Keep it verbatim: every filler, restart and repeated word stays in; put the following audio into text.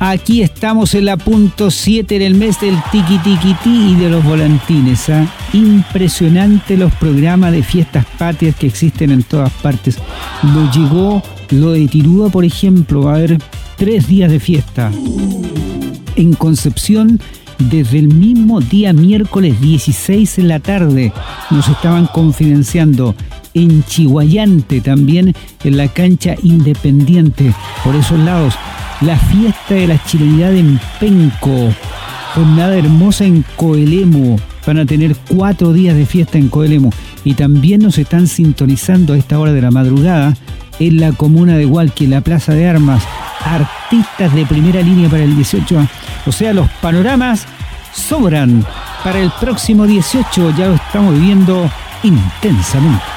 Aquí estamos en la punto siete, en el mes del tiki tiki ti y de los volantines. ¿eh? Impresionante los programas de fiestas patrias que existen en todas partes. Nos llegó lo de Tirúa, por ejemplo, va a haber tres días de fiesta. En Concepción, desde el mismo día miércoles dieciséis en la tarde, nos estaban confidenciando. En Chihuayante también, en la cancha Independiente, por esos lados. La fiesta de la chilenidad en Penco, jornada hermosa en Coelemu, van a tener cuatro días de fiesta en Coelemu, y también nos están sintonizando a esta hora de la madrugada en la comuna de Hualqui, en la Plaza de Armas, artistas de primera línea para el dieciocho, o sea, los panoramas sobran para el próximo dieciocho, ya lo estamos viviendo intensamente.